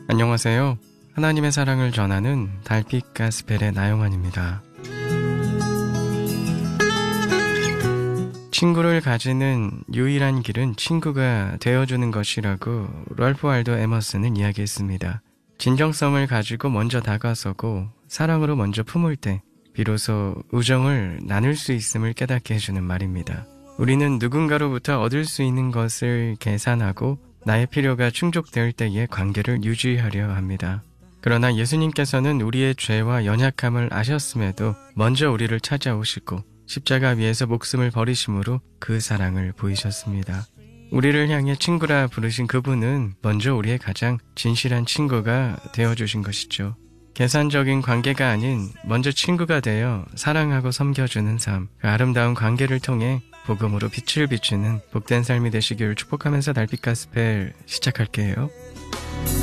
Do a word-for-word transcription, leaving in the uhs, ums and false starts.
안녕하세요. 하나님의 사랑을 전하는 달빛 가스펠의 나영환입니다. 친구를 가지는 유일한 길은 친구가 되어주는 것이라고 럴프 waldo 에머슨은 이야기했습니다. 진정성을 가지고 먼저 다가서고 사랑으로 먼저 품을 때 비로소 우정을 나눌 수 있음을 깨닫게 해주는 말입니다. 우리는 누군가로부터 얻을 수 있는 것을 계산하고 나의 필요가 충족될 때에 관계를 유지하려 합니다. 그러나 예수님께서는 우리의 죄와 연약함을 아셨음에도 먼저 우리를 찾아오시고 십자가 위에서 목숨을 버리심으로 그 사랑을 보이셨습니다. 우리를 향해 친구라 부르신 그분은 먼저 우리의 가장 진실한 친구가 되어주신 것이죠. 계산적인 관계가 아닌 먼저 친구가 되어 사랑하고 섬겨주는 삶, 그 아름다운 관계를 통해 복음으로 빛을 비추는 복된 삶이 되시기를 축복하면서 달빛 가스펠 시작할게요.